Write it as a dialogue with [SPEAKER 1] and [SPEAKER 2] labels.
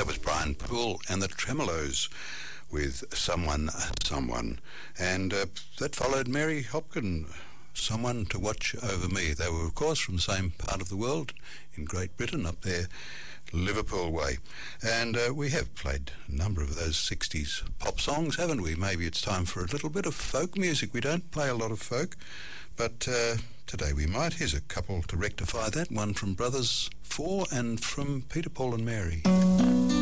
[SPEAKER 1] That was Brian Poole and the Tremolos with Someone. And that followed Mary Hopkin, Someone to Watch Over Me. They were, of course, from the same part of the world, in Great Britain, up there, Liverpool way. And we have played a number of those 60s pop songs, haven't we? Maybe it's time for a little bit of folk music. We don't play a lot of folk, but today we might. Here's a couple to rectify that. One from Brothers 4 and from Peter, Paul and Mary.